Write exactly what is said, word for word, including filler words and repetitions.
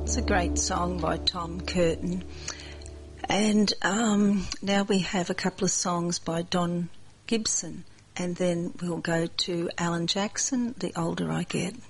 a great song by Tom Curtin. And um, now we have a couple of songs by Don Gibson, and then we'll go to Alan Jackson, The Older I Get.